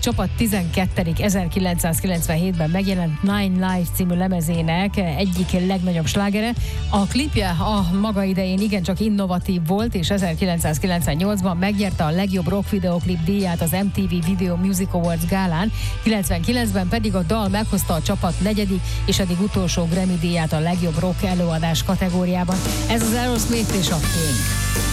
csapat 12. 1997-ben megjelent Nine Lives című lemezének egyik legnagyobb slágere. A klipje a maga idején igencsak innovatív volt, és 1998-ban megnyerte a legjobb rock videoklip díját az MTV Video Music Awards gálán, 99-ben pedig a dal meghozta a csapat negyedik és eddig utolsó Grammy díját a legjobb rock előadás kategóriában. Ez az Aerosmith és a King.